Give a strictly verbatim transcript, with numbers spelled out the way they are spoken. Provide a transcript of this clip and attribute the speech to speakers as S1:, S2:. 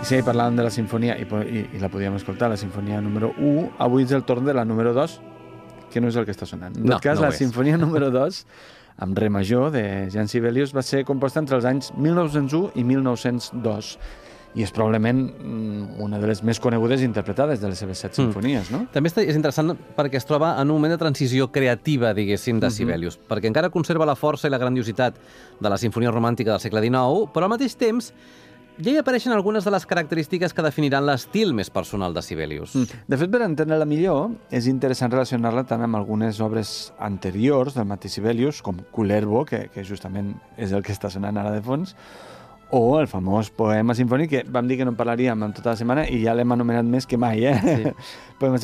S1: sí, parlàvem de la sinfonia, i, i, i la podíem escoltar, la sinfonia número u. Avui és el torn de la número dos, que no és el que està sonant. En
S2: No,
S1: tot cas,
S2: no
S1: la
S2: ho és.
S1: sinfonia número dos, amb re major, de Jean Sibelius, va ser composta entre els anys mil nou-cents u i mil nou-cents dos, i és probablement mm, una de les més conegudes i interpretades de les seves set sinfonies, no?
S2: També està- és interessant perquè es troba en un moment de transició creativa, diguéssim, de Sibelius, perquè encara conserva la força i la grandiositat de la sinfonia romàntica del segle dinou, però al mateix temps ja hi apareixen algunes de les característiques que definiran l'estil més personal de Sibelius.
S1: Mm. De fet, per entendre-la millor, és interessant relacionar-la tant amb algunes obres anteriors del mateix Sibelius, com Kullervo, que, que justament és el que està sonant ara de fons, o el famós poema sinfònic, que vam dir que no en parlaríem en tota la setmana i ja l'hem anomenat més que mai, eh?
S2: Sí.
S1: Poema